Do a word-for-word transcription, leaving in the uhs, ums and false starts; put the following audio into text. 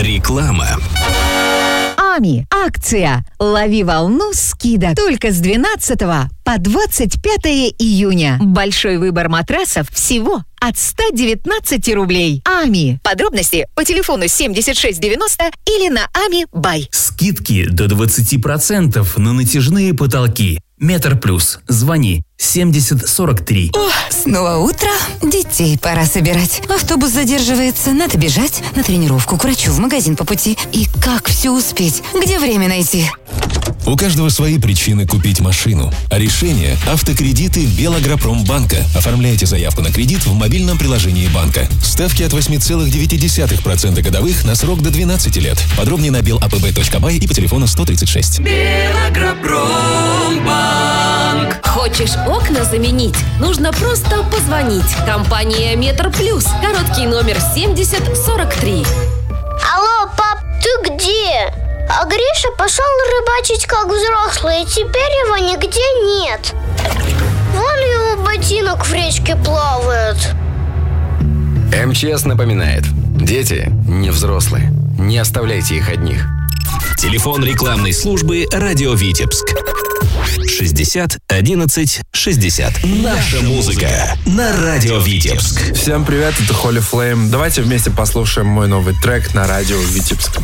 Реклама. Ами. Акция «Лови волну» скидок только с двенадцатого по двадцать пятое июня. Большой выбор матрасов всего от ста девятнадцати рублей. Ами. Подробности по телефону семьдесят шесть девяносто или на Ами Бай. Скидки до двадцати процентов на натяжные потолки. Метр плюс. Звони семьдесят сорок три. Ох, снова утро. Детей пора собирать. Автобус задерживается. Надо бежать на тренировку, к врачу, в магазин по пути. И как все успеть? Где время найти? У каждого свои причины купить машину. А решение – автокредиты Белагропромбанка. Оформляйте заявку на кредит в мобильном приложении банка. Ставки от восемь целых девять десятых процента годовых на срок до двенадцати лет. Подробнее на бел а пэ бэ точка бай и по телефону сто тридцать шесть. Белагропромбанк. Хочешь окна заменить? Нужно просто позвонить. Компания Метр Плюс. Короткий номер семьдесят сорок три. Алло, пап, ты где? А Гриша пошел рыбачить как взрослый, и теперь его нигде нет. Вон его ботинок в речке плавает. эм че эс напоминает: дети не взрослые. Не оставляйте их одних. Телефон рекламной службы «Радио Витебск». шестьдесят одиннадцать шестьдесят. Наша музыка на Радио Витебск. Всем привет, это Holy Flame. Давайте вместе послушаем мой новый трек на Радио Витебск.